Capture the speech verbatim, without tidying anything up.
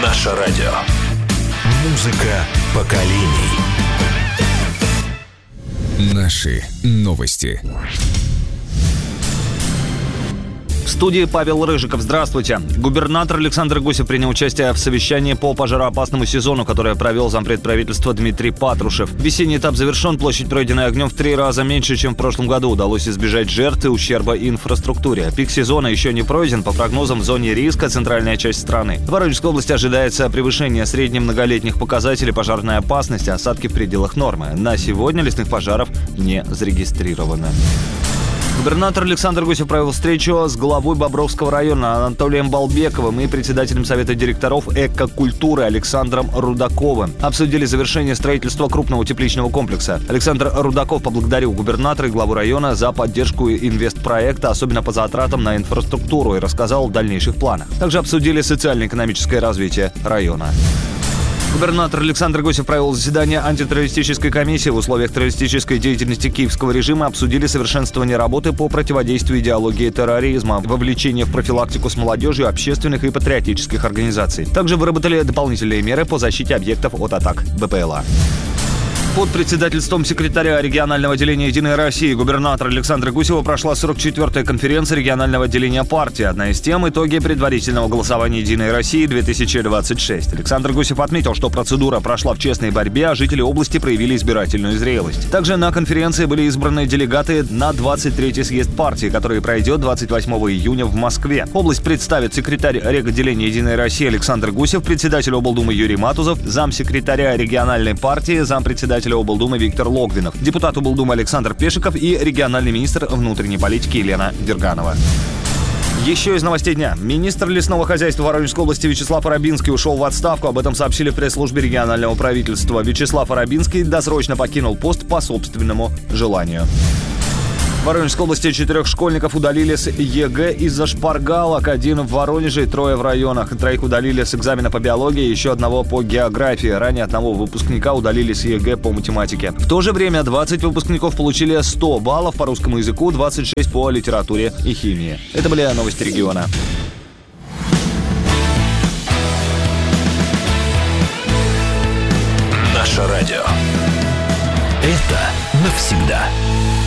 Наше радио. Музыка поколений. Наши новости. В студии Павел Рыжиков. Здравствуйте. Губернатор Александр Гусев принял участие в совещании по пожароопасному сезону, которое провел зампред правительства Дмитрий Патрушев. Весенний этап завершен, площадь, пройденная огнем, в три раза меньше, чем в прошлом году. Удалось избежать жертв и ущерба инфраструктуре. Пик сезона еще не пройден. По прогнозам, в зоне риска центральная часть страны. В Воронежской области ожидается превышение среднемноголетних показателей пожарной опасности, осадки в пределах нормы. На сегодня лесных пожаров не зарегистрировано. Губернатор Александр Гусев провел встречу с главой Бобровского района Анатолием Балбековым и председателем Совета директоров Экокультуры Александром Рудаковым. Обсудили завершение строительства крупного тепличного комплекса. Александр Рудаков поблагодарил губернатора и главу района за поддержку инвестпроекта, особенно по затратам на инфраструктуру, и рассказал о дальнейших планах. Также обсудили социально-экономическое развитие района. Губернатор Александр Гусев провел заседание антитеррористической комиссии. В условиях террористической деятельности киевского режима обсудили совершенствование работы по противодействию идеологии терроризма, вовлечение в профилактику с молодежью общественных и патриотических организаций. Также выработали дополнительные меры по защите объектов от атак БПЛА. Под председательством секретаря регионального отделения «Единой России» губернатора Александра Гусева прошла сорок четвёртая конференция регионального отделения партии. Одна из тем – итоги предварительного голосования «Единой России-две тысячи двадцать шесть». Александр Гусев отметил, что процедура прошла в честной борьбе, а жители области проявили избирательную зрелость. Также на конференции были избраны делегаты на двадцать третий съезд партии, который пройдет двадцать восьмого июня в Москве. Область представит секретарь реготделения «Единой России» Александр Гусев, председатель облдумы Юрий Матузов, замсекретаря региональной партии, зампредседателя облдумы Виктор Логвинов, депутат облдумы Александр Пешиков и региональный министр внутренней политики Елена Дерганова. Еще из новостей дня. Министр лесного хозяйства Воронежской области Вячеслав Арабинский ушел в отставку. Об этом сообщили в пресс-службе регионального правительства. Вячеслав Арабинский досрочно покинул пост по собственному желанию. В Воронежской области четырех школьников удалили с ЕГЭ из-за шпаргалок. Один в Воронеже и трое в районах. Троих удалили с экзамена по биологии, еще одного по географии. Ранее одного выпускника удалили с ЕГЭ по математике. В то же время двадцать выпускников получили сто баллов по русскому языку, двадцать шесть по литературе и химии. Это были новости региона. Наше радио. Это навсегда.